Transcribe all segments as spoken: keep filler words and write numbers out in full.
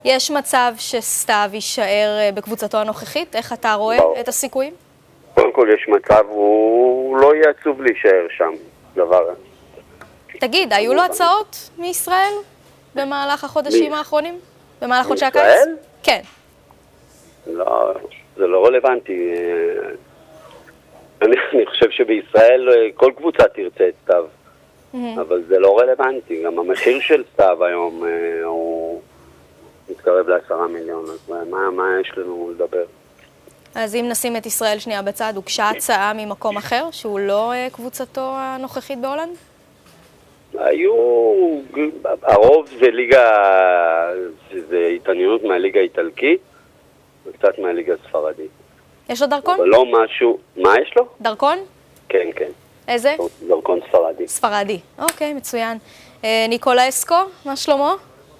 יש מצב שסתיו יישאר בקבוצתו הנוכחית? איך אתה רואה בוא. את הסיכויים? קודם כל יש מצב, הוא לא יהיה עצוב להישאר שם, דבר. תגיד, היו לו הצעות מישראל במהלך החודשים מ... האחרונים? במהלך חודשי הקיץ? מישראל? כן. לא, זה לא רלוונטי. אני, אני חושב שבישראל כל קבוצה תרצה את סתיו, mm-hmm. אבל זה לא רלוונטי. גם המחיר של סתיו היום הוא מתקרב לעשרה מיליון, אז מה, מה יש לנו לדבר? אז אם נשים את ישראל שנייה בצד, הוגשה הצעה ממקום אחר, שהוא לא קבוצתו הנוכחית בהולנד? היו, הרוב זה ליגה, זה התעניינות מהליגה האיטלקית, וקצת מהליגה הספרדית. יש לו דרכון? אבל לא משהו, מה יש לו? דרכון? כן, כן. איזה? דרכון ספרדי. ספרדי, אוקיי, מצוין. ניקולסקו, מה שלמה?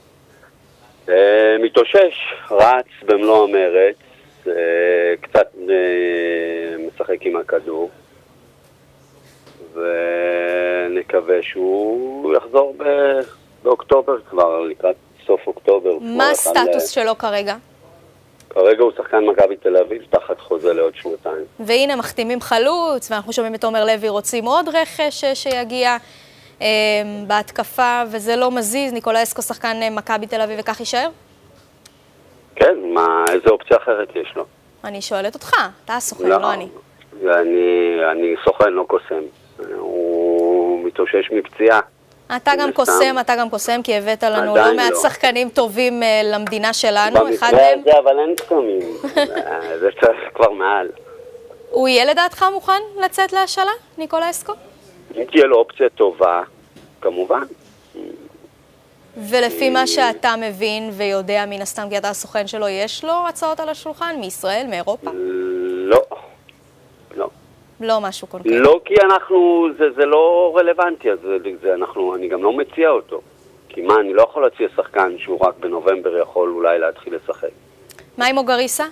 מתאושש, רץ במלוא המרץ, קצת משחק עם הכדור, ונקווה שהוא יחזור באוקטובר כבר, לקראת סוף אוקטובר. מה הסטטוס שלו כרגע? כרגע הוא שחקן מכבי תל אביב, תחת חוזה לעוד שנתיים. והנה מחתימים חלוץ, ואנחנו שומעים את עומר לוי, רוצים עוד רכש שיגיע אה, בהתקפה, וזה לא מזיז. ניקולסקו שחקן מכבי תל אביב וכך יישאר? כן, מה, איזה אופציה אחרת יש לו? אני שואלת אותך, אתה הסוכן, לא, לא אני. אני, אני סוכן, לא קוסם. הוא מתאושש מפציעה. אתה גם קוסם, אתה גם קוסם, כי הבאת לנו לא מעט שחקנים טובים למדינה שלנו. במקרה הזה, אבל אין קסמים. זה צריך כבר מעל. הוא יהיה לדעתך מוכן לצאת להשאלה, ניקולסקו? אם תהיה לו אופציה טובה, כמובן. ולפי מה שאתה מבין ויודע מן הסתם, כי אתה הסוכן שלו, יש לו הצעות על השולחן מישראל, מאירופה? לא. לא. לא משהו קונקרטי. לא, כי אנחנו, זה, זה לא רלוונטי, אז זה, אנחנו, אני גם לא מציע אותו. כי מה, אני לא יכול להציע שחקן שהוא רק בנובמבר יכול אולי להתחיל לשחק. מה עם אוגריסה?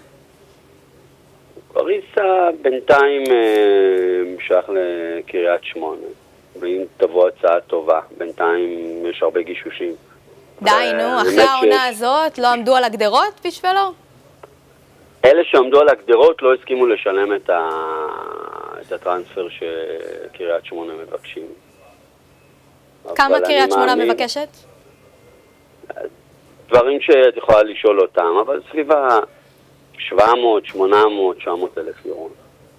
אוגריסה בינתיים משייך לקריית שמונה. ואם תבוא הצעה טובה, בינתיים יש הרבה גישושים. די, נו, אחרי העונה הזאת לא עמדו על הגדרות בשבילו? אלה שעמדו על הגדרות לא הסכימו לשלם את ה... את הטרנספר שקריית שמונה מבקשים. כמה קריית שמונה מבקשת? דברים שאת יכולה לשאול אותם, אבל סביבה שבע מאות, שמונה מאות, תשע מאות אלף יורו.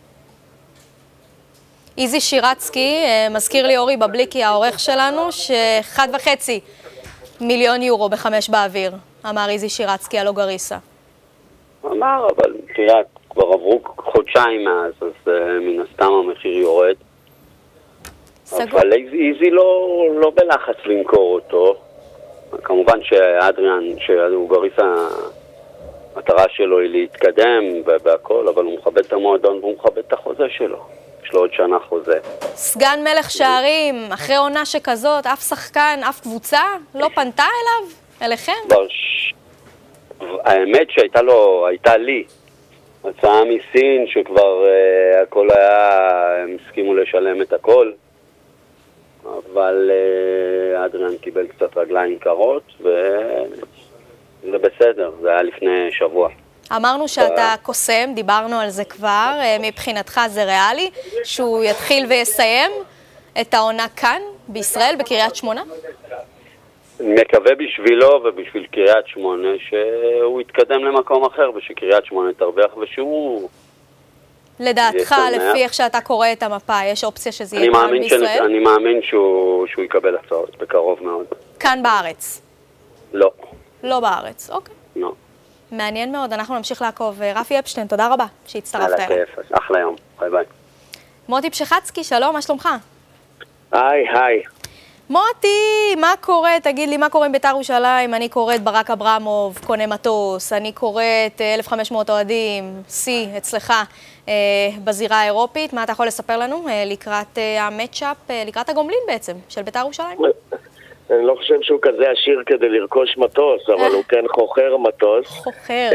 איזי שירצקי, מזכיר לי אורי בבליקי, העורך שלנו, שאחד וחצי מיליון יורו בחמש באוויר, אמר איזי שירצקי על אוגריסה. אמר, אבל תראה, כבר עברו חודשיים מאז, אז uh, מן הסתם המחיר יורד. סגור. אבל איזי לא, לא בלחץ למכור אותו. כמובן שאדריאן, שאוגריסה, המטרה שלו היא להתקדם והכל, אבל הוא מכבד את המועדון והוא מכבד את החוזה שלו. יש לו עוד שנה חוזה. סגן מלך שערים, אחרי עונה שכזאת, אף שחקן, אף קבוצה, לא פנתה אליו? אליכם? ברש... האמת שהייתה לו, הייתה לי, הצעה מסין שכבר uh, הכל היה, הם הסכימו לשלם את הכל, אבל uh, אדריאן קיבל קצת רגליים קרות, וזה בסדר, זה היה לפני שבוע. אמרנו שאתה קוסם, דיברנו על זה כבר, מבחינתך זה ריאלי, שהוא יתחיל ויסיים את העונה כאן, בישראל, בקריית שמונה? מקווה בשבילו ובשביל קריית שמונה שהוא יתקדם למקום אחר ושקריית שמונה תרוויח ושהוא... לדעתך, לפי איך שאתה קורא את המפה, יש אופציה שזה יהיה כאן בישראל? אני מאמין שהוא, שהוא יקבל הצעות בקרוב מאוד. כאן בארץ? לא. לא בארץ, אוקיי. לא. מעניין מאוד, אנחנו נמשיך לעקוב. רפי אפשטיין, תודה רבה שהצטרפת אליי. על הכיף, אחלה יום, ביי ביי. מוטי פשחצקי, שלום, מה שלומך? היי, היי. מוטי, מה קורה? תגיד לי, מה קורה עם בית"ר ירושלים? אני קוראת ברק אברמוב, קונה מטוס, אני קוראת אלף וחמש מאות אוהדים, סי, אצלך, אה, בזירה האירופית. מה אתה יכול לספר לנו אה, לקראת אה, המאצ'אפ, אה, לקראת הגומלין בעצם, של בית"ר ירושלים? אני לא חושב שהוא כזה עשיר כדי לרכוש מטוס, אבל הוא כן חוכר מטוס. חוכר.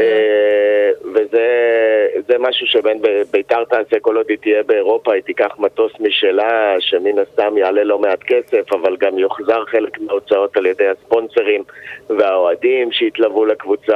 וזה משהו שבין בית"ר תעשה כל עוד היא תהיה באירופה, היא תיקח מטוס משלה, שמן הסתם יעלה לא מעט כסף, אבל גם יוחזר חלק מההוצאות על ידי הספונסרים והאוהדים שהתלוו לקבוצה.